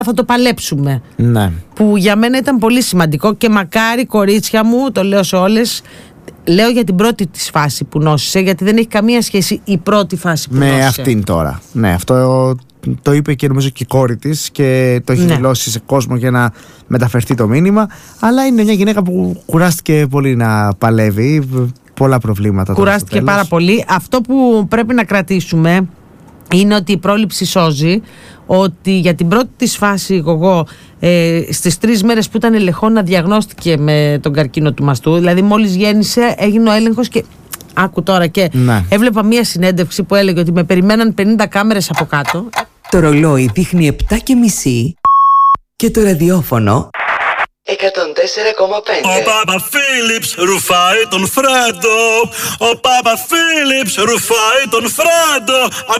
θα το παλέψουμε. Ναι. Που για μένα ήταν πολύ σημαντικό και μακάρι, κορίτσια μου, το λέω σε όλες, λέω για την πρώτη της φάση που νόσησε, γιατί δεν έχει καμία σχέση η πρώτη φάση που νόσησε. Με αυτήν τώρα. Ναι, αυτό το είπε και νομίζω και η κόρη της και το έχει δηλώσει σε κόσμο για να μεταφερθεί το μήνυμα. Αλλά είναι μια γυναίκα που κουράστηκε πολύ να παλεύει. Πολλά προβλήματα. Κουράστηκε πάρα πολύ. Αυτό που πρέπει να κρατήσουμε είναι ότι η πρόληψη σώζει. Ότι για την πρώτη της φάση εγώ στις 3 μέρες που ήταν ελεγχόνα διαγνώστηκε με τον καρκίνο του μαστού. Δηλαδή μόλις γέννησε έγινε ο έλεγχος και άκου τώρα και έβλεπα μία συνέντευξη που έλεγε ότι με περιμέναν 50 κάμερες από κάτω. Το ρολόι δείχνει 7:30 και το ραδιόφωνο 104,5. Ο Πάπα Φίλιπς ρουφάει τον Φρέντο. Ο Πάπα Φίλιπς ρουφάει τον Φρέντο.